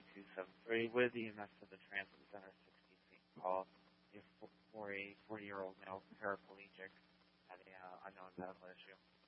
3273 with EMS to the transit center, 60 feet tall. For a 40-year-old male paraplegic had a unknown medical issue.